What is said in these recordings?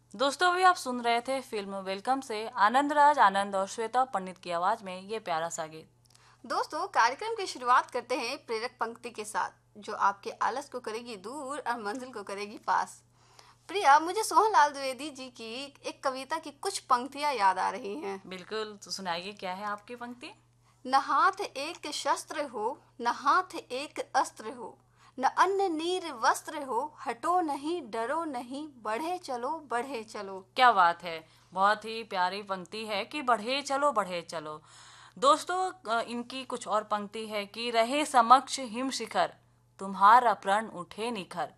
दोस्तों अभी आप सुन रहे थे फिल्म वेलकम से आनंद और श्वेता पंडित की आवाज में ये प्यारा सा गीत। दोस्तों, कार्यक्रम की शुरुआत करते हैं प्रेरक पंक्ति के साथ जो आपके आलस को करेगी दूर और मंजिल को करेगी पास। प्रिया, मुझे सोहनलाल द्विवेदी जी की एक कविता की कुछ पंक्तियां याद आ रही हैं। बिल्कुल, तो सुनाइए क्या है आपकी पंक्ति। न हाथ एक शस्त्र हो, न हाथ एक अस्त्र हो, न अन्न नीर वस्त्र हो, हटो नहीं डरो नहीं, बढ़े चलो। क्या बात है, बहुत ही प्यारी पंक्ति है कि बढ़े चलो। दोस्तों इनकी कुछ और पंक्ति है कि रहे समक्ष हिम शिखर, तुम्हारा प्रण उठे निखर,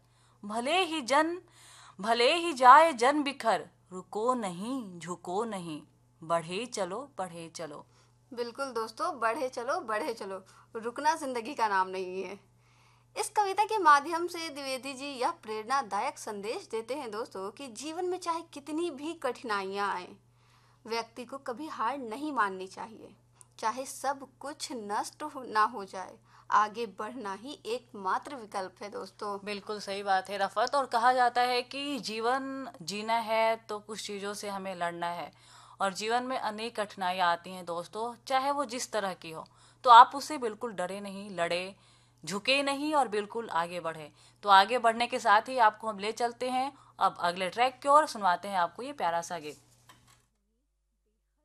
भले ही जाए जन बिखर, रुको नहीं झुको नहीं, बढ़े चलो। बिल्कुल दोस्तों, बढ़े चलो, रुकना जिंदगी का नाम नहीं है। इस कविता के माध्यम से द्विवेदी जी यह प्रेरणादायक संदेश देते हैं दोस्तों कि जीवन में चाहे कितनी भी कठिनाइयां आए, व्यक्ति को कभी हार नहीं माननी चाहिए। चाहे सब कुछ ना हो जाए, आगे बढ़ना ही एकमात्र विकल्प है दोस्तों। बिल्कुल सही बात है रफत। और कहा जाता है कि जीवन जीना है तो कुछ चीज़ों से हमें लड़ना है, और जीवन में अनेक कठिनाइयाँ आती हैं दोस्तों, चाहे वो जिस तरह की हो, तो आप उससे बिल्कुल डरे नहीं, लड़े, झुके नहीं और बिल्कुल आगे बढ़े। तो आगे बढ़ने के साथ ही आपको हम ले चलते हैं अब अगले ट्रैक की ओर, सुनवाते हैं आपको ये प्यारा सा गीत।